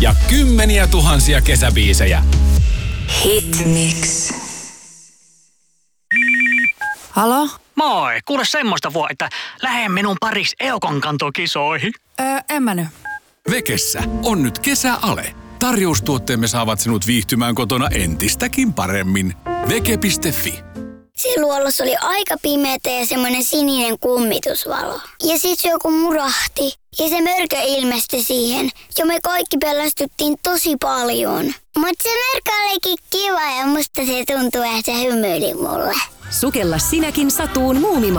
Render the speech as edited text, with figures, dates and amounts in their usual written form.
ja kymmeniä tuhansia kesäbiisejä. Hitmix. Halo? Moi, kuule semmoista että lähde minun paris Eukon kantokisoihin. En mä nyt. Vekessä on nyt kesäale. Tarjoustuotteemme saavat sinut viihtymään kotona entistäkin paremmin. Veke.fi. Siluolossa oli aika pimeätä ja semmoinen sininen kummitusvalo. Ja sit joku murahti ja se mörkö ilmestyi siihen. Ja me kaikki pelästyttiin tosi paljon. Mutta se mörkö olikin kiva ja musta se tuntui, että se hymyili mulle. Sukella sinäkin satuun Muumimaailmaan.